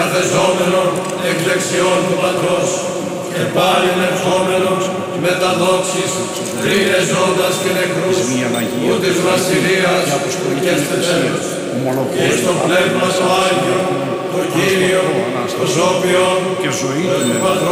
καθεζόμενον εκ δεξιών του Πατρός, και πάλι ερχόμενος με τα δόξης, τρίνε ζώντας και νεκρούς, ου της βασιλείας και στο τέλος. Και στο πνεύμα το Άγιο, το Κύριο, το Ζώπιο, και ζωή του Πατρός,